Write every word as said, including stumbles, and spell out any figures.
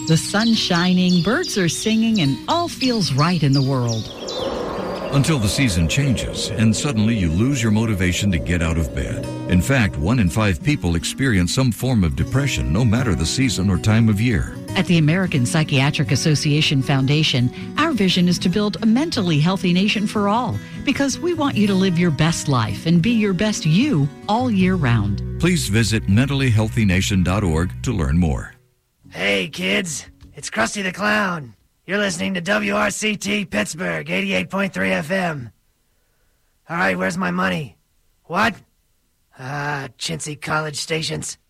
The sun's shining, birds are singing, and all feels right in the world. Until the season changes, and suddenly you lose your motivation to get out of bed. In fact, one in five people experience some form of depression, no matter the season or time of year. At the American Psychiatric Association Foundation, our vision is to build a mentally healthy nation for all, because we want you to live your best life and be your best you all year round. Please visit mentally healthy nation dot org to learn more. Hey, kids, it's Krusty the Clown. You're listening to W R C T Pittsburgh, eighty-eight point three F M. All right, where's my money? What? Ah, chintzy college stations.